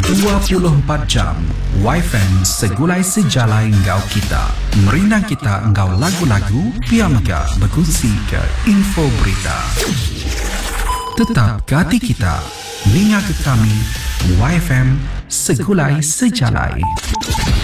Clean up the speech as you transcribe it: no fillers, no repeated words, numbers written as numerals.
24 jam YFM segulai sejalai engkau kita. Merindang kita engkau lagu-lagu, piamga berkongsi ke info berita. Tetap ke hati kita, linga ke kami, YFM segulai sejalai.